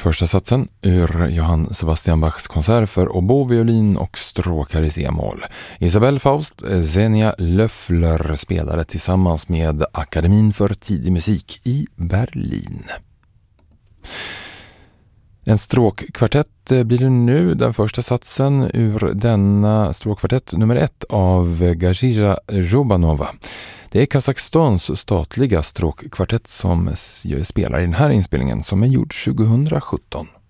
Första satsen ur Johann Sebastian Bachs konsert för oboe, violin och stråkar i C-moll. Isabelle Faust, Xenia Löffler spelade tillsammans med Akademin för tidig musik i Berlin. En stråkkvartett blir det nu, den första satsen ur denna stråkkvartett nummer 1 av Gajira Robanova. Det är Kazakstans statliga stråkkvartett som spelar i den här inspelningen som är gjord 2017.